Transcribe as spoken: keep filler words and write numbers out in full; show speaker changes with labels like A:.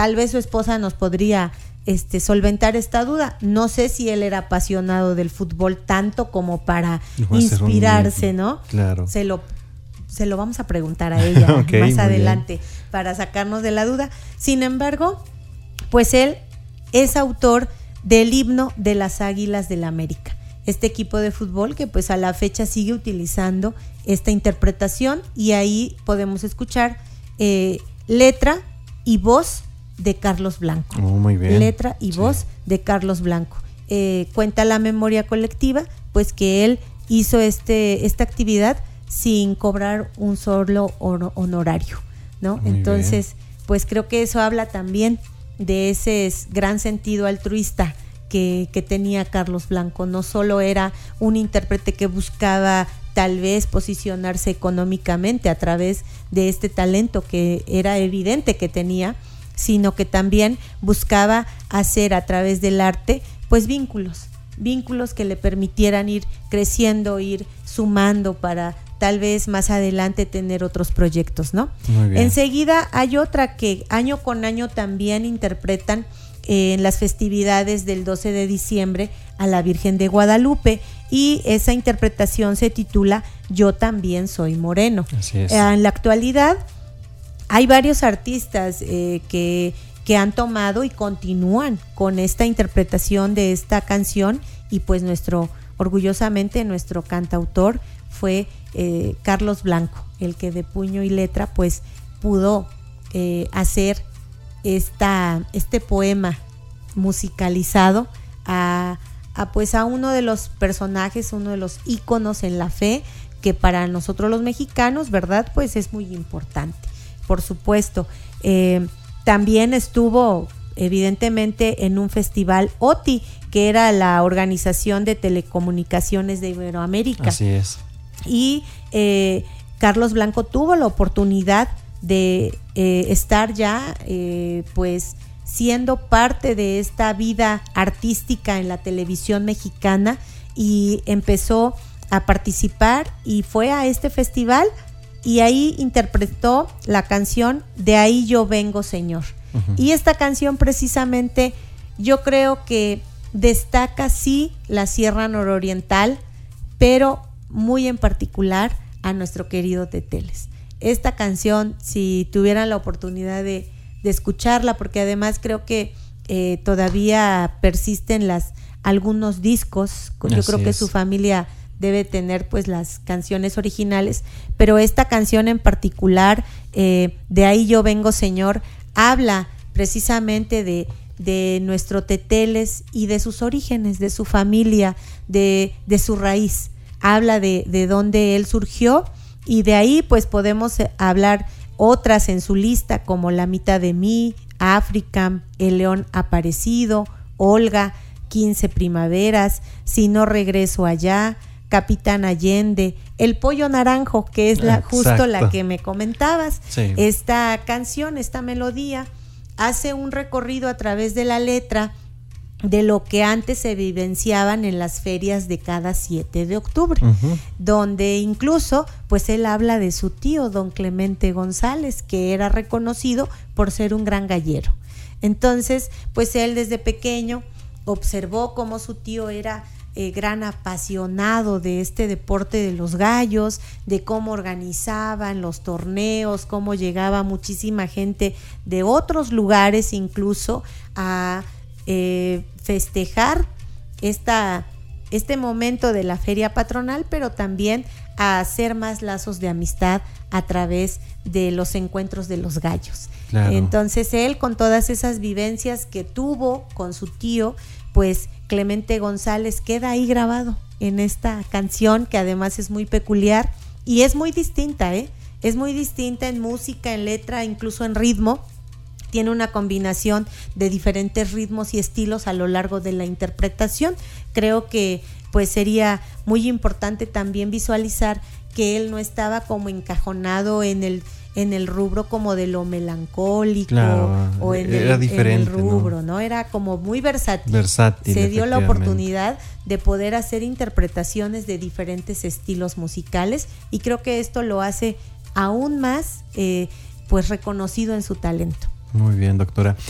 A: tal vez su esposa nos podría este, solventar esta duda. No sé si él era apasionado del fútbol tanto como para inspirarse, un... ¿no?
B: Claro.
A: Se lo, se lo vamos a preguntar a ella okay, más adelante bien. Para sacarnos de la duda. Sin embargo, pues él es autor del himno de las Águilas del América. Este equipo de fútbol que pues a la fecha sigue utilizando esta interpretación y ahí podemos escuchar eh, letra y voz de Carlos Blanco.
B: Oh, muy bien.
A: Letra y sí. voz de Carlos Blanco. Eh, cuenta la memoria colectiva, pues que él hizo este, esta actividad sin cobrar un solo honorario, ¿no? Muy Entonces, bien. Pues creo que eso habla también de ese gran sentido altruista que, que tenía Carlos Blanco. No solo era un intérprete que buscaba tal vez posicionarse económicamente a través de este talento que era evidente que tenía, sino que también buscaba hacer a través del arte pues vínculos, vínculos que le permitieran ir creciendo, ir sumando para tal vez más adelante tener otros proyectos, ¿no? Muy bien. Enseguida hay otra que año con año también interpretan eh, en las festividades del doce de diciembre a la Virgen de Guadalupe y esa interpretación se titula Yo también soy moreno.
B: Así es.
A: Eh, en la actualidad hay varios artistas eh, que, que han tomado y continúan con esta interpretación de esta canción y pues nuestro, orgullosamente nuestro cantautor fue eh, Carlos Blanco, el que de puño y letra pues pudo eh, hacer esta, este poema musicalizado a, a pues a uno de los personajes, uno de los íconos en la fe que para nosotros los mexicanos, ¿verdad? Pues es muy importante. Por supuesto, eh, también estuvo evidentemente en un festival O T I, que era la Organización de Telecomunicaciones de Iberoamérica.
B: Así es.
A: Y eh, Carlos Blanco tuvo la oportunidad de eh, estar ya eh, pues siendo parte de esta vida artística en la televisión mexicana y empezó a participar y fue a este festival y ahí interpretó la canción De ahí yo vengo, Señor. Uh-huh. Y esta canción precisamente yo creo que destaca sí la Sierra Nororiental, pero muy en particular a nuestro querido Teteles. Esta canción, si tuvieran la oportunidad de, de escucharla, porque además creo que eh, todavía persisten las, algunos discos, yo Así creo que es. Su familia debe tener pues las canciones originales, pero esta canción en particular, eh, De ahí yo vengo, Señor, habla precisamente de, de nuestro Teteles y de sus orígenes, de su familia, de, de su raíz. Habla de, de dónde él surgió y de ahí pues podemos hablar otras en su lista como La mitad de mí, África, El león aparecido, Olga, quince primaveras, Si no regreso allá, Capitán Allende, El pollo naranjo, que es la, justo la que me comentabas. Sí. Esta canción, esta melodía hace un recorrido a través de la letra de lo que antes se vivenciaban en las ferias de cada siete de octubre, uh-huh. donde incluso pues él habla de su tío don Clemente González, que era reconocido por ser un gran gallero. Entonces pues él desde pequeño observó cómo su tío era eh, gran apasionado de este deporte de los gallos, de cómo organizaban los torneos, cómo llegaba muchísima gente de otros lugares incluso a Eh, festejar esta, este momento de la feria patronal, pero también a hacer más lazos de amistad a través de los encuentros de los gallos. Claro. Entonces él, con todas esas vivencias que tuvo con su tío, pues Clemente González queda ahí grabado en esta canción que además es muy peculiar y es muy distinta, ¿eh? Es muy distinta en música, en letra, incluso en ritmo. Tiene una combinación de diferentes ritmos y estilos a lo largo de la interpretación. Creo que pues sería muy importante también visualizar que él no estaba como encajonado en el en el rubro como de lo melancólico, claro, o en el, en el rubro, ¿no? ¿no? Era como muy versátil.
B: Versátil.
A: Se dio la oportunidad de poder hacer interpretaciones de diferentes estilos musicales y creo que esto lo hace aún más eh, pues reconocido en su talento.
B: Muy bien, doctora.